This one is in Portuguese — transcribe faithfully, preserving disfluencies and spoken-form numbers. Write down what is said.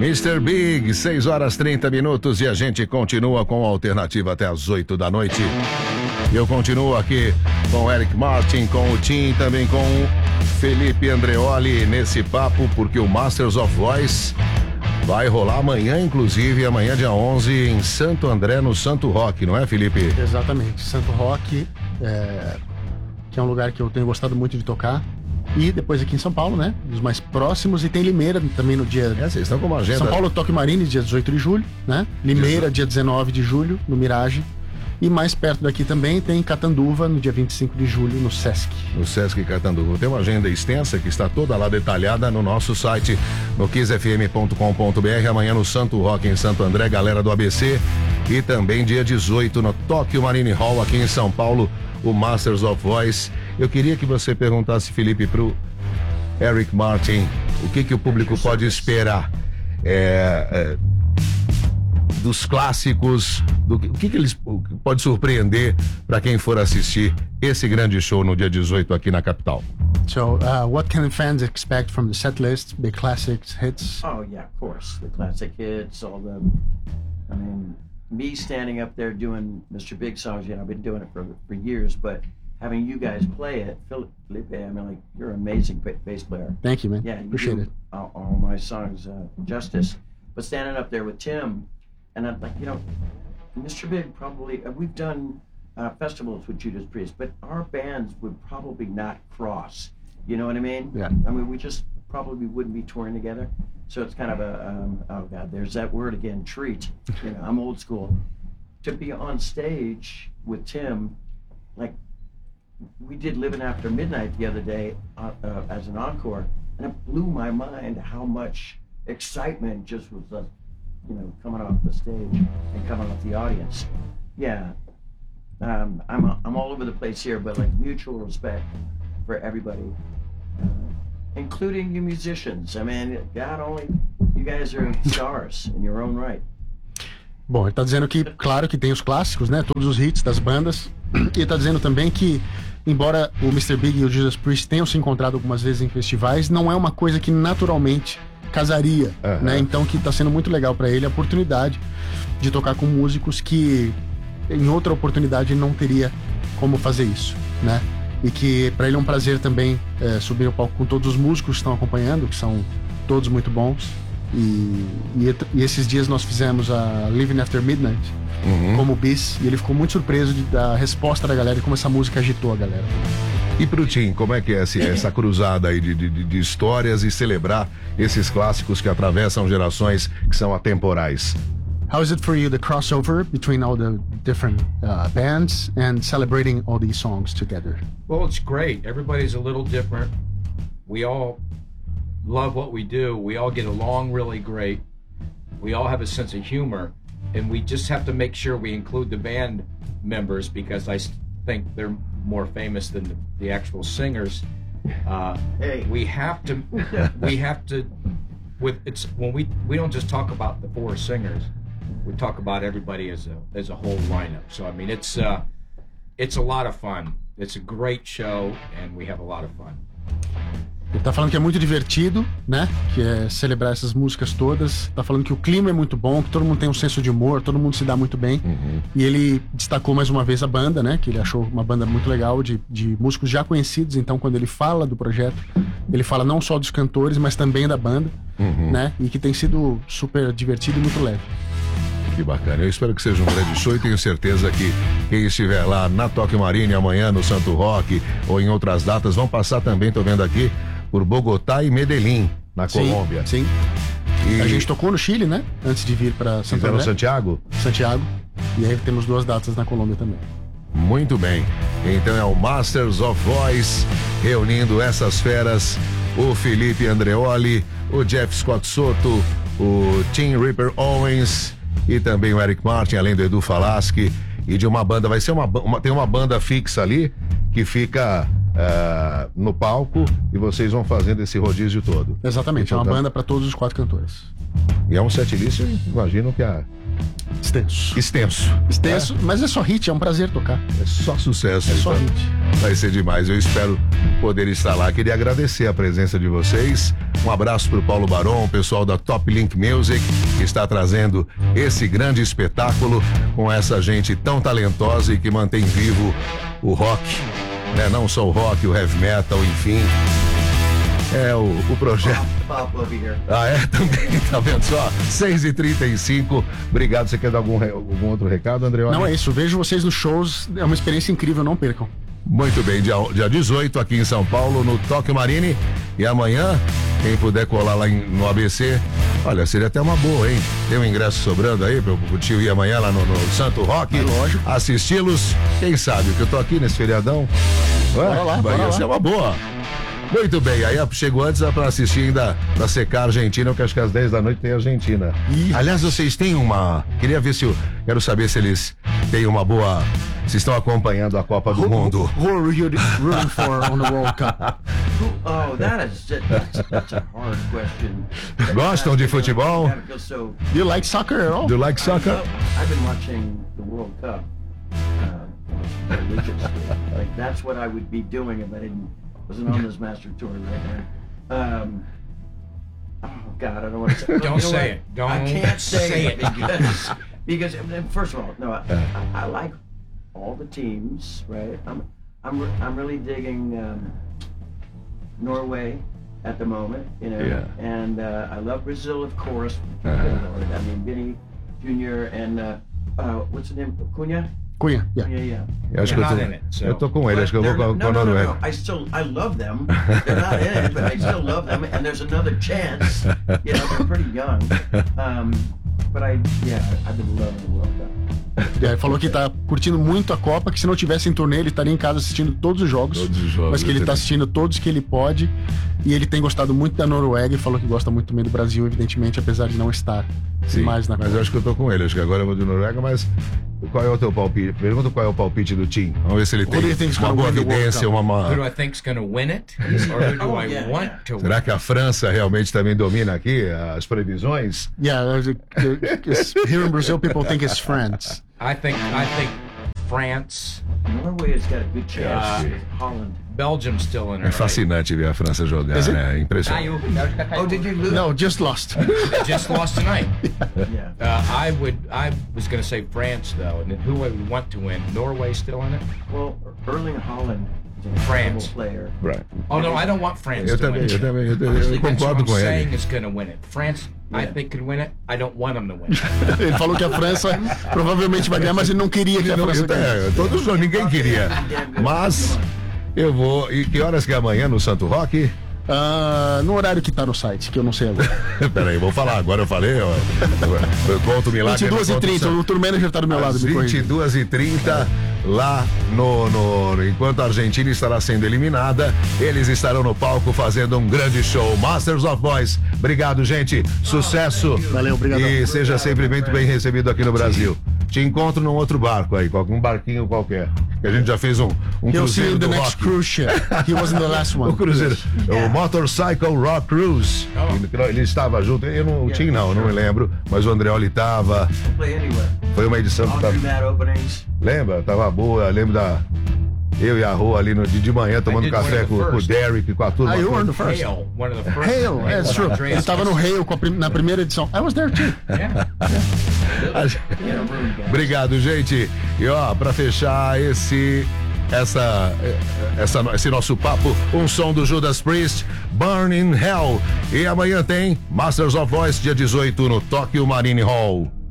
mister Big, seis horas trinta minutos e a gente continua com a alternativa até as oito da noite. Eu continuo aqui com o Eric Martin, com o Tim, também com o Felipe Andreoli nesse papo, porque o Masters of Voice vai rolar amanhã, inclusive, amanhã dia onze, em Santo André, no Santo Roque, não é, Felipe? Exatamente, Santo Roque, é, que é um lugar que eu tenho gostado muito de tocar. E depois aqui em São Paulo, né? Os mais próximos. E tem Limeira também no dia... É, vocês estão com uma agenda... São Paulo, Tokyo Marine, dia dezoito de julho, né? Limeira, dia dezenove de julho, no Mirage. E mais perto daqui também tem Catanduva, no dia vinte e cinco de julho, no Sesc. No Sesc Catanduva. Tem uma agenda extensa que está toda lá detalhada no nosso site, no kiss f m ponto com ponto b r. Amanhã no Santo Roque, em Santo André, galera do A B C. E também dia dezoito no Tokyo Marine Hall, aqui em São Paulo, o Masters of Voice. Eu queria que você perguntasse, Felipe, pro Eric Martin, o que que o público pode esperar é, é, dos clássicos, do que, o que que eles pode surpreender para quem for assistir esse grande show no dia dezoito aqui na capital. So, uh, what can fans expect from the set list? Big classics, hits? Oh yeah, of course, the classic hits, all the, I mean, me standing up there doing Mister Big songs, you know, I've been doing it for for years, but having you guys play it, Felipe, I mean, like, you're an amazing bass player. Thank you, man. Yeah, you appreciate do it. All, all my songs uh, justice. But standing up there with Tim, and I'm like, you know, Mister Big probably, uh, we've done uh, festivals with Judas Priest, but our bands would probably not cross. You know what I mean? Yeah. I mean, we just probably wouldn't be touring together. So it's kind of a, um, oh God, there's that word again, treat. You know, I'm old school. To be on stage with Tim, like, we did Living After Midnight the other day uh, uh, as an encore, and it blew my mind how much excitement just was, uh, you know, coming off the stage and coming off the audience. Yeah, um, I'm I'm all over the place here, but like mutual respect for everybody, uh, including you musicians. I mean, God only, you guys are stars in your own right. Bom, ele tá dizendo que, claro que tem os clássicos, né? Todos os hits das bandas. E ele tá dizendo também que, embora o mister Big e o Judas Priest tenham se encontrado algumas vezes em festivais, não é uma coisa que naturalmente casaria, uhum. né? Então que tá sendo muito legal pra ele a oportunidade de tocar com músicos que em outra oportunidade não teria como fazer isso, né? E que pra ele é um prazer também é, subir no palco com todos os músicos que estão acompanhando, que são todos muito bons. E, e, e esses dias nós fizemos a Living After Midnight uhum. como bis, e ele ficou muito surpreso de, da resposta da galera e como essa música agitou a galera. E pro Tim, como é que é esse, essa cruzada aí de, de, de histórias e celebrar esses clássicos que atravessam gerações, que são atemporais? How is it for you, the crossover between all the different uh, bands and celebrating all these songs together? Well, it's great. Everybody's a little different. We all love what we do. We all get along really great. We all have a sense of humor, and we just have to make sure we include the band members because I think they're more famous than the, the actual singers. Uh, hey. We have to. We have to. With it's when we we don't just talk about the four singers. We talk about everybody as a as a whole lineup. So I mean, it's uh, it's a lot of fun. It's a great show, and we have a lot of fun. Ele tá falando que é muito divertido, né? Que é celebrar essas músicas todas. Tá falando que o clima é muito bom, que todo mundo tem um senso de humor, todo mundo se dá muito bem. Uhum. E ele destacou mais uma vez a banda, né? Que ele achou uma banda muito legal, de, de músicos já conhecidos. Então, quando ele fala do projeto, ele fala não só dos cantores, mas também da banda, uhum. né? E que tem sido super divertido e muito leve. Que bacana, eu espero que seja um grande show e tenho certeza que quem estiver lá na Tokyo Marine amanhã no Santo Roque ou em outras datas vão passar também, tô vendo aqui, por Bogotá e Medellín, na sim, Colômbia. Sim, e a gente tocou no Chile, né? Antes de vir para Santo André. Santiago? Santiago, e aí temos duas datas na Colômbia também. Muito bem, então é o Masters of Voice reunindo essas feras, o Felipe Andreoli, o Jeff Scott Soto, o Tim Ripper Owens e também o Eric Martin, além do Edu Falaschi e de uma banda, vai ser uma, uma tem uma banda fixa ali que fica uh, no palco e vocês vão fazendo esse rodízio todo. Exatamente, então, é uma banda para todos os quatro cantores. E é um setlist, imagino que a Extenso. extenso. Extenso, mas é só hit, é um prazer tocar. É só sucesso. É só então. hit. Vai ser demais, eu espero poder estar lá. Queria agradecer a presença de vocês. Um abraço pro Paulo Barão, o pessoal da Top Link Music, que está trazendo esse grande espetáculo com essa gente tão talentosa e que mantém vivo o rock, né? Não só o rock, o heavy metal, enfim. É o, o projeto. Pop over here. Ah, é? Também, tá vendo só? seis e trinta e cinco. Obrigado. Você quer dar algum, re- algum outro recado, André? Não, é isso. Vejo vocês nos shows. É uma experiência incrível, não percam. Muito bem, dia, dia dezoito aqui em São Paulo, no Tóquio Marine. E amanhã, quem puder colar lá em- no A B C, olha, seria até uma boa, hein? Tem um ingresso sobrando aí para o tio ir amanhã lá no, no Santo Roque. É lógico. Assisti-los. Quem sabe, que eu tô aqui nesse feriadão. Ué, Bora lá, vai bora ser lá. uma boa. Muito bem, aí chegou antes para assistir ainda pra secar a Argentina, porque acho que às dez da noite tem Argentina. Ih. Aliás, vocês têm uma. Queria ver se eu. Quero saber se eles têm uma boa. Se estão acompanhando a Copa do Mundo. Who are you rooting for on the World Cup? Oh, that is that's, that's a hard question. Gostam de futebol? I feel so. Do you like soccer at all? Do you like soccer? I've been watching the World Cup uh, religiously. Like that's what I would be doing if I didn't wasn't on this master tour right now. Um, oh God, I don't want to say. Don't You know say what? it. Don't I can't say, say it it. because because I mean, first of all, no, I, I, I like all the teams, right? I'm I'm re- I'm really digging um, Norway at the moment, you know, Yeah. and uh, I love Brazil, of course. Uh-huh. Good Lord, I mean, Vinny Junior and uh, uh, what's the name? Cunha? Cunha, yeah. Yeah, yeah. Eu acho que eu Not tô, in it, so- eu tô com ele, acho que eu vou They're com, not- com a no, no, no, Noruega. no. I still, I love them. They're not in it, but I still love them. And there's another chance. You know, they're pretty young. Um, but I, yeah, I've been loving the World Cup. É, ele falou que tá curtindo muito a Copa, que se não tivesse em turnê, ele estaria em casa assistindo todos os jogos. Todos os jogos, Mas que ele eu tá também. assistindo todos que ele pode. E ele tem gostado muito da Noruega e falou que gosta muito também do Brasil, evidentemente, apesar de não estar Sim, mais na mas Copa. eu acho que eu tô com ele. Acho que agora eu vou de Noruega, mas qual é o teu palpite? Pergunta qual é o palpite do Tim. Vamos ver se ele Who do you think tem is uma gonna boa win the World evidência, Cup? uma... Who do uma... I think's going to win it, or who do Oh, I yeah, want yeah. to win? Será que a França realmente também domina aqui as previsões? Yeah, there's a- it's- here in Brazil, people think it's France. I think I think France, Norway has got a good chance. Yeah. Holland. Belgium's still in É it. Right? fascinante ver a França jogar, Is it? né? É impressionante. Oh, did you lose? No, just lost. They just lost tonight. Yeah. Uh, I would. I was going to say France though, and then who I would want to win? Norway still in it? Well, Erling Haaland is an France. incredible player. Right. Oh no, I don't want France Eu to também, win eu it. também, eu, eu That's what concordo I'm com saying ele. is going to win it. France, I think could win it. I don't want them to win. Ele falou que a França provavelmente vai ganhar, mas ele não queria que a Não, França eu- ganhasse. é, todos ninguém queria. Mas eu vou. E que horas que é amanhã no Santo Roque? Ah, no horário que tá no site, que eu não sei agora. Peraí, vou falar. Agora eu falei, ó. Eu conto o milagre. vinte e duas e trinta, o tour manager tá do meu lado, Às me vinte e corrija. duas e trinta, lá no, no. Enquanto a Argentina estará sendo eliminada, eles estarão no palco fazendo um grande show. Masters of Voice. Obrigado, gente. Sucesso. Valeu, obrigadão. E seja sempre muito bem recebido aqui no Brasil. Te encontro num outro barco aí, um barquinho qualquer. Que a gente já fez um, um He'll see cruzeiro you in the do next rock. cruise ship. He wasn't the last one. O cruzeiro, o Motorcycle Rock Cruise. Ele, ele estava junto, eu não tinha não, eu não me lembro, mas o Andreoli estava. Play anywhere. Foi uma edição que I'll tava, do that openings. lembra? Tava boa, lembro da eu e a Rô ali no, de, de manhã tomando did café one of the com, com o first. Derek, com a turma. Ah, you toda. were the first. Hale, one of the first. Hale, Right? that's true. Andreas Ele tava no Hale com a prim- na primeira edição. I was there too. Yeah. In a room, guys. Obrigado, gente. E ó, pra fechar esse essa, essa esse nosso papo, um som do Judas Priest, Burn in Hell. E amanhã tem Masters of Voice, dia dezoito no Tóquio Marine Hall.